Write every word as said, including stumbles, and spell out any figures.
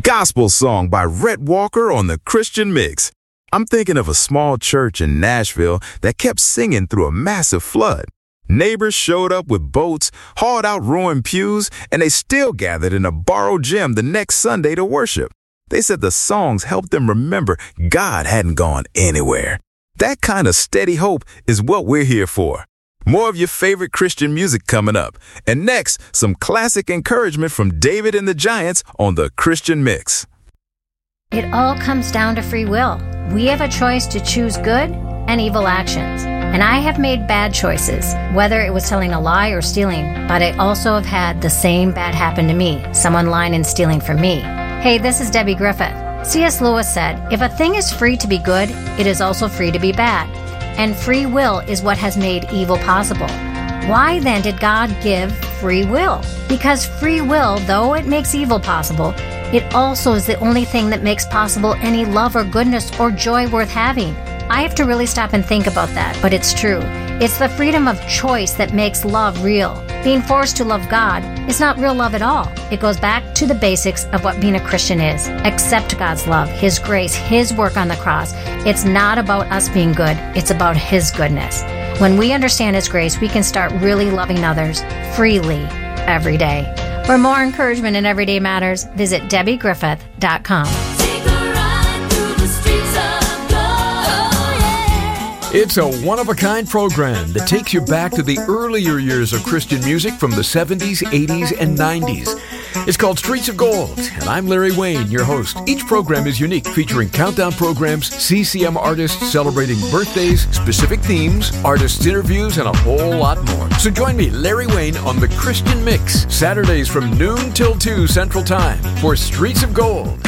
Gospel Song by Rhett Walker on the Christian Mix. I'm thinking of a small church in Nashville that kept singing through a massive flood. Neighbors showed up with boats, hauled out ruined pews, and they still gathered in a borrowed gym the next Sunday to worship. They said the songs helped them remember God hadn't gone anywhere. That kind of steady hope is what we're here for. More of your favorite Christian music coming up. And next, some classic encouragement from David and the Giants on the Christian Mix. It all comes down to free will. We have a choice to choose good and evil actions. And I have made bad choices, whether it was telling a lie or stealing, but I also have had the same bad happen to me, someone lying and stealing from me. Hey, this is Debbie Griffith. C S Lewis said, if a thing is free to be good, it is also free to be bad. And free will is what has made evil possible. Why then did God give free will? Because free will, though it makes evil possible, it also is the only thing that makes possible any love or goodness or joy worth having. I have to really stop and think about that, but it's true. It's the freedom of choice that makes love real. Being forced to love God is not real love at all. It goes back to the basics of what being a Christian is. Accept God's love, His grace, His work on the cross. It's not about us being good. It's about His goodness. When we understand His grace, we can start really loving others freely every day. For more encouragement in Everyday Matters, visit Debbie Griffith dot com. It's a one-of-a-kind program that takes you back to the earlier years of Christian music from the seventies, eighties, and nineties. It's called Streets of Gold, and I'm Larry Wayne, your host. Each program is unique, featuring countdown programs, C C M artists celebrating birthdays, specific themes, artists' interviews, and a whole lot more. So join me, Larry Wayne, on the Christian Mix, Saturdays from noon till two Central Time for Streets of Gold.